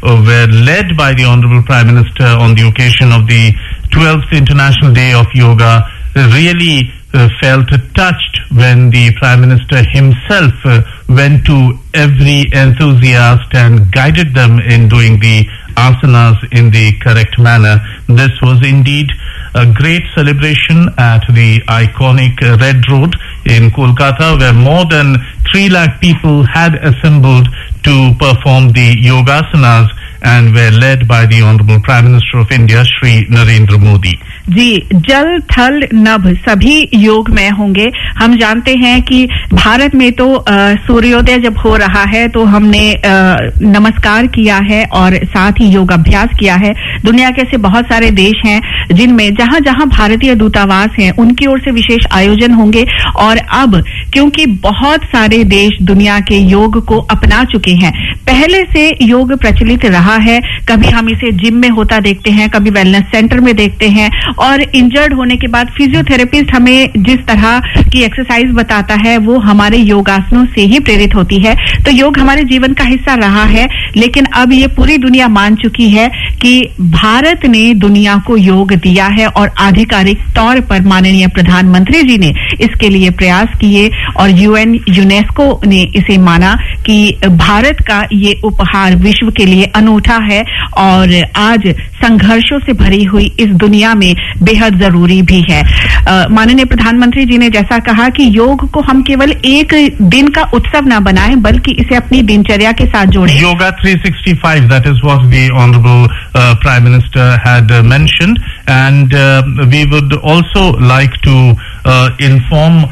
were led by the Honorable Prime Minister on the occasion of the 12th International Day of Yoga, really felt touched when the Prime Minister himself went to every enthusiast and guided them in doing the asanas in the correct manner. This was indeed a great celebration at the iconic Red Road in Kolkata, where more than 3 lakh people had assembled to perform the yogasanas and were led by the Honorable Prime Minister of India, Shri Narendra Modi. जी, जल थल नभ सभी योगमय होंगे। हम जानते हैं कि भारत में तो सूर्योदय जब हो रहा है तो हमने नमस्कार किया है और साथ ही योग अभ्यास किया है। दुनिया के ऐसे बहुत सारे देश हैं जिनमें जहां-जहां भारतीय दूतावास हैं उनकी ओर से विशेष आयोजन होंगे और अब क्योंकि बहुत सारे देश दुनिया के योग को अपना चुके हैं, पहले से योग प्रचलित रहा है। कभी हम इसे जिम में होता देखते हैं, कभी वेलनेस सेंटर में देखते हैं और इंजर्ड होने के बाद फिजियोथेरेपिस्ट हमें जिस तरह की एक्सरसाइज बताता है वो हमारे योगासनों से ही प्रेरित होती है। तो योग हमारे जीवन का हिस्सा रहा है, लेकिन अब ये पूरी दुनिया मान चुकी है कि भारत ने दुनिया को योग दिया है और आधिकारिक तौर पर माननीय प्रधानमंत्री जी ने इसके लिए प्रयास किए और यूनेस्को ने इसे माना कि भारत का ये उपहार विश्व के लिए अनूठा है और आज संघर्षों से भरी हुई इस दुनिया में बेहद जरूरी भी है। माननीय प्रधानमंत्री जी ने जैसा कहा कि योग को हम केवल एक दिन का उत्सव न बनाएं बल्कि इसे अपनी दिनचर्या के साथ जोड़ें। Yoga 365, that is what the Honorable Prime Minister had mentioned, and we would also like to inform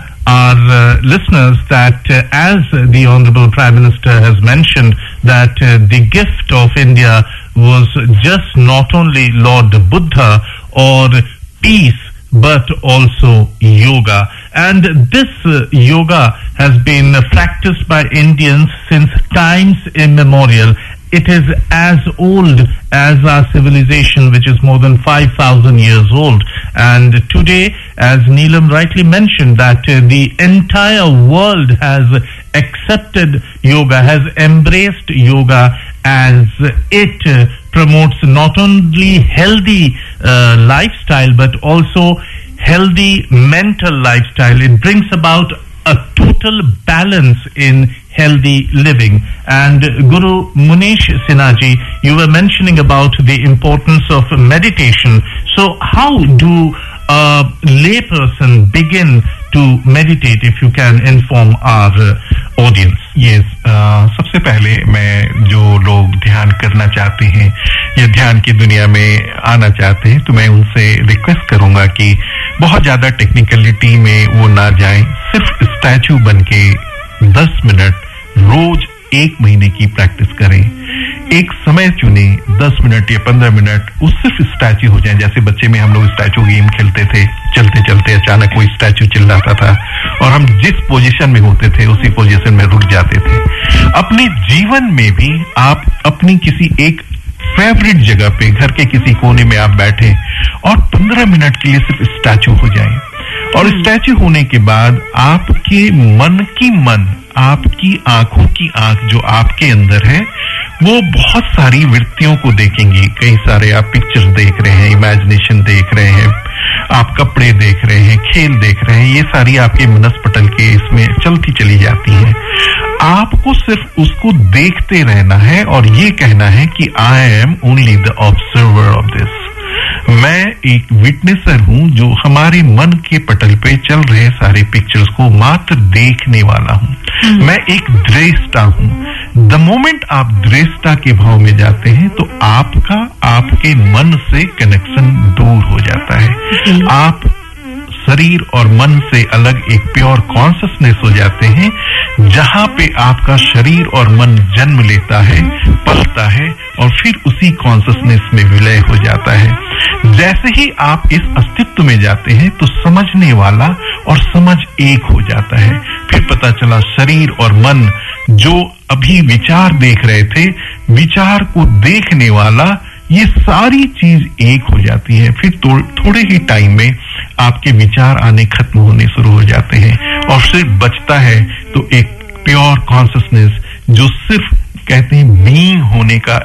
our listeners that as the Honorable Prime Minister has mentioned that the gift of India was just not only Lord Buddha or peace but also yoga, and this yoga has been practiced by Indians since times immemorial. It is as old as our civilization, which is more than 5,000 years old. And today, as Neelam rightly mentioned, that the entire world has accepted yoga, has embraced yoga, as it promotes not only healthy lifestyle but also healthy mental lifestyle. It brings about a total balance in healthy living. And Guru Munesh Sinha ji, you were mentioning about the importance of meditation. So how do a layperson begin to meditate, if you can inform our audience? Yes, सबसे पहले मैं जो लोग ध्यान करना चाहते हैं या ध्यान की दुनिया में आना चाहते हैं तो मैं उनसे रिक्वेस्ट करूंगा कि बहुत ज्यादा टेक्निकलिटी में वो ना जाएं, सिर्फ स्टैचू बनके 10 मिनट रोज 1 महीने की प्रैक्टिस करें। एक समय चुने 10 मिनट या 15 मिनट, वो सिर्फ स्टैचू हो जाए। जैसे बच्चे में हम लोग स्टैचू गेम खेलते थे, चलते चलते अचानक कोई स्टैचू चिल्लाता था और हम जिस पोजीशन में होते थे उसी पोजीशन में रुक जाते थे। अपने जीवन में भी आप अपनी किसी एक फेवरेट जगह पे घर के किसी कोने में आप बैठे और 15 मिनट के लिए सिर्फ स्टैचू हो जाए और स्टैचू होने के बाद आपके मन की मन, आपकी आंखों की आंख जो आपके अंदर है वो बहुत सारी वृत्तियों को देखेंगी। कई सारे आप पिक्चर्स देख रहे हैं, इमेजिनेशन देख रहे हैं, आप कपड़े देख रहे हैं, खेल देख रहे हैं, ये सारी आपके मनस्पटल के इसमें चलती चली जाती हैं। आपको सिर्फ उसको देखते रहना है और ये कहना है कि I am only the observer of this. मैं एक विटनेसर हूं जो हमारे मन के पटल पे चल रहे सारे पिक्चर्स को मात्र देखने वाला हूं। मैं एक दृष्टा हूं। द मोमेंट आप दृष्टा के भाव में जाते हैं तो आपका आपके मन से कनेक्शन दूर हो जाता है। आप शरीर और मन से अलग एक प्योर कॉन्शियसनेस हो जाते हैं, जहां पे आपका शरीर और मन जन्म लेता है, पलता है और फिर उसी कॉन्शियसनेस में विलय हो जाता है। जैसे ही आप इस अस्तित्व में जाते हैं तो समझने वाला और समझ एक हो जाता है। फिर पता चला शरीर और मन जो अभी विचार देख रहे थे, विचार को देखने वाला, ये सारी चीज एक हो जाती है। फिर थोड़े ही टाइम में आपके विचार आने खत्म होने शुरू हो जाते हैं और सिर्फ बचता है तो एक प्योर कॉन्शियसनेस जो सिर्फ कहते हैं बीइंग होने का